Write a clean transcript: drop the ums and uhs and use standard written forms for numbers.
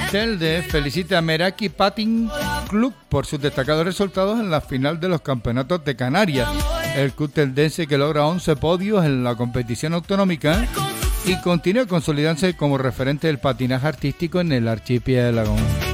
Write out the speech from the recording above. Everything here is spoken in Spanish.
Telde felicita a Meraki Patin Club por sus destacados resultados en la final de los campeonatos de Canarias. El club teldense, que logra 11 podios en la competición autonómica y continúa consolidándose como referente del patinaje artístico en el archipiélago.